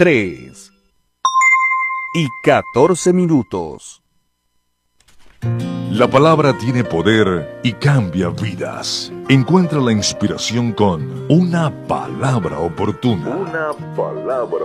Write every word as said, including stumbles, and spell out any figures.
tres y catorce minutos. La palabra tiene poder y cambia vidas. Encuentra la inspiración con una palabra oportuna. Una palabra